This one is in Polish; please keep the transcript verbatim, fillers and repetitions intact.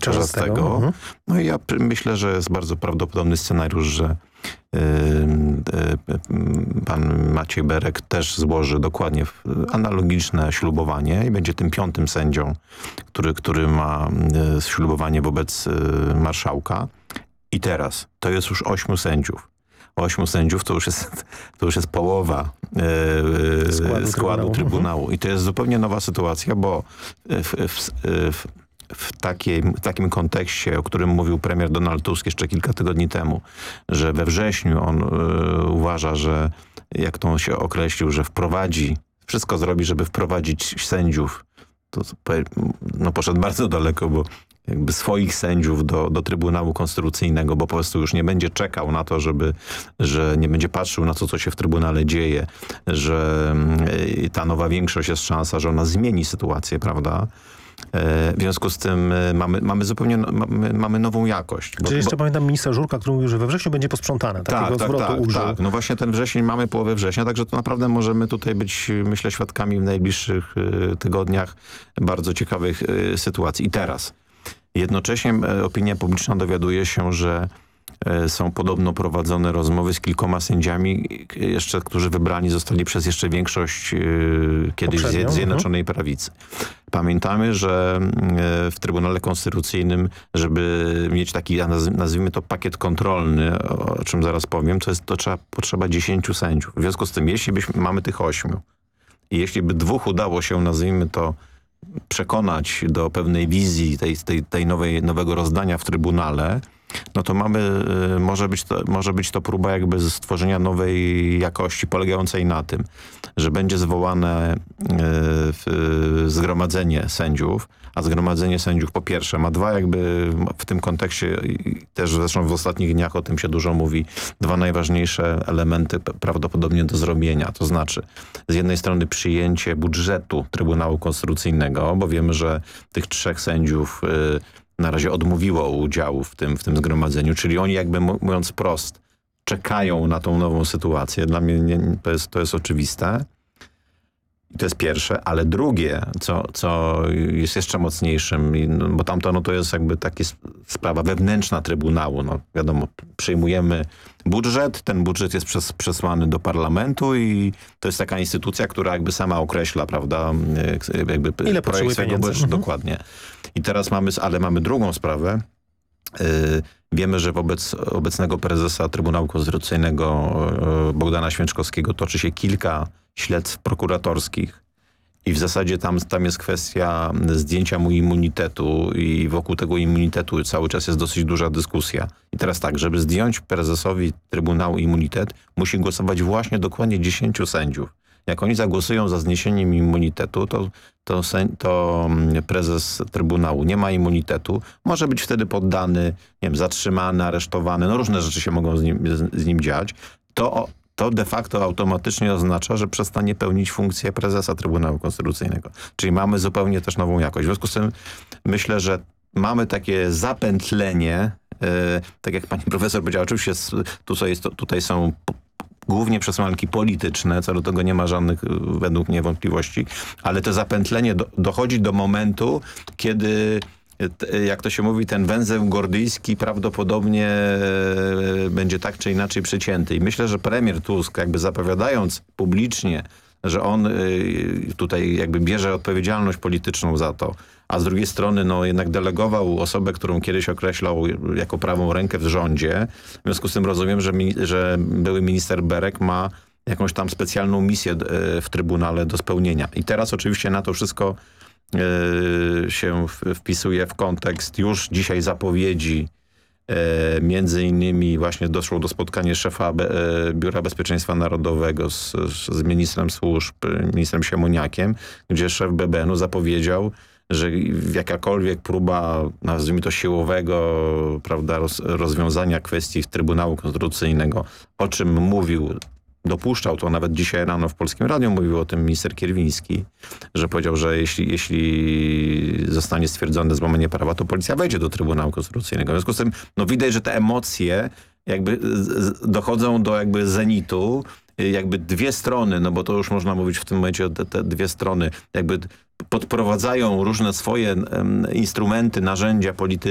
Czarzastego. Czarzastego. Mhm. No i ja myślę, że jest bardzo prawdopodobny scenariusz, że yy, yy, pan Maciej Berek też złoży dokładnie analogiczne ślubowanie i będzie tym piątym sędzią, który, który ma yy, ślubowanie wobec yy, marszałka. I teraz to jest już ośmiu sędziów. Ośmiu sędziów to już jest, to już jest połowa yy, składu, składu Trybunału. Trybunału. I to jest zupełnie nowa sytuacja, bo w, w, w, w, takiej, w takim kontekście, o którym mówił premier Donald Tusk jeszcze kilka tygodni temu, że we wrześniu on yy, uważa, że jak to się określił, że wprowadzi, wszystko zrobi, żeby wprowadzić sędziów, to no, poszedł bardzo daleko, bo jakby swoich sędziów do, do Trybunału Konstytucyjnego, bo po prostu już nie będzie czekał na to, żeby, że nie będzie patrzył na to, co się w Trybunale dzieje, że y, ta nowa większość jest szansa, że ona zmieni sytuację, prawda? W związku z tym mamy, mamy zupełnie mamy, mamy nową jakość. Bo, Czy jeszcze bo... pamiętam ministra Żurka, który mówił, że we wrześniu będzie posprzątane. Takiego tak, zwrotu tak, użył. tak. No właśnie ten wrzesień, mamy połowę września, także to naprawdę możemy tutaj być, myślę, świadkami w najbliższych y, tygodniach bardzo ciekawych y, sytuacji. I teraz jednocześnie y, opinia publiczna dowiaduje się, że są podobno prowadzone rozmowy z kilkoma sędziami, jeszcze, którzy wybrani zostali przez jeszcze większość yy, kiedyś Poprzednio, Zjednoczonej uh-huh. Prawicy. Pamiętamy, że yy, w Trybunale Konstytucyjnym, żeby mieć taki, nazwijmy to, pakiet kontrolny, o czym zaraz powiem, to jest to trzeba, potrzeba dziesięciu sędziów. W związku z tym, jeśli byśmy, mamy tych ośmiu i jeśli by dwóch udało się, nazwijmy to, przekonać do pewnej wizji tej, tej, tej nowej, nowego rozdania w Trybunale, no to mamy, może być to, może być to próba jakby stworzenia nowej jakości polegającej na tym, że będzie zwołane y, zgromadzenie sędziów, a zgromadzenie sędziów po pierwsze ma dwa jakby w tym kontekście, też zresztą w ostatnich dniach o tym się dużo mówi, dwa najważniejsze elementy prawdopodobnie do zrobienia. To znaczy z jednej strony przyjęcie budżetu Trybunału Konstytucyjnego, bo wiemy, że tych trzech sędziów y, na razie odmówiło udziału w tym, w tym zgromadzeniu, czyli oni jakby mówiąc prost czekają na tą nową sytuację. Dla mnie nie, to, jest, to jest oczywiste. I to jest pierwsze, ale drugie, co, co jest jeszcze mocniejszym, no, bo tamto no, to jest jakby taka sprawa wewnętrzna Trybunału. No, wiadomo, przyjmujemy budżet, ten budżet jest przes, przesłany do parlamentu i to jest taka instytucja, która jakby sama określa, prawda, jakby ile projekt swojego budżetu. Mhm. Dokładnie. I teraz mamy, ale mamy drugą sprawę. Yy, wiemy, że wobec obecnego prezesa Trybunału Konstytucyjnego yy, Bogdana Święczkowskiego toczy się kilka śledztw prokuratorskich i w zasadzie tam, tam jest kwestia zdjęcia mu immunitetu i wokół tego immunitetu cały czas jest dosyć duża dyskusja. I teraz tak, żeby zdjąć prezesowi Trybunału immunitet, musi głosować właśnie dokładnie dziesięciu sędziów. Jak oni zagłosują za zniesieniem immunitetu, to, to, to prezes Trybunału nie ma immunitetu, może być wtedy poddany, nie wiem, zatrzymany, aresztowany, no różne rzeczy się mogą z nim, z, z nim dziać. To, to de facto automatycznie oznacza, że przestanie pełnić funkcję prezesa Trybunału Konstytucyjnego. Czyli mamy zupełnie też nową jakość. W związku z tym myślę, że mamy takie zapętlenie, yy, tak jak pani profesor powiedziała, oczywiście tutaj, jest, tutaj są głównie przesłanki polityczne, co do tego nie ma żadnych według mnie wątpliwości, ale to zapętlenie do, dochodzi do momentu, kiedy, jak to się mówi, ten węzeł gordyjski prawdopodobnie będzie tak czy inaczej przecięty. I myślę, że premier Tusk, jakby zapowiadając publicznie, że on tutaj jakby bierze odpowiedzialność polityczną za to, a z drugiej strony no jednak delegował osobę, którą kiedyś określał jako prawą rękę w rządzie. W związku z tym rozumiem, że, mi, że były minister Berek ma jakąś tam specjalną misję w Trybunale do spełnienia. I teraz oczywiście na to wszystko y, się wpisuje w kontekst już dzisiaj zapowiedzi. E, między innymi właśnie doszło do spotkania szefa Be, e, Biura Bezpieczeństwa Narodowego z, z ministrem służb, ministrem Siemoniakiem, gdzie szef B B N-u zapowiedział, że jakakolwiek próba, nazwijmy to siłowego, prawda, roz, rozwiązania kwestii Trybunału Konstytucyjnego, o czym mówił, dopuszczał to nawet dzisiaj rano w Polskim Radiu, mówił o tym minister Kierwiński, że powiedział, że jeśli, jeśli zostanie stwierdzone złamanie prawa, to policja wejdzie do Trybunału Konstytucyjnego. W związku z tym no widać, że te emocje jakby dochodzą do jakby zenitu, jakby dwie strony, no bo to już można mówić w tym momencie o te, te dwie strony, jakby podprowadzają różne swoje um, instrumenty, narzędzia polityczne,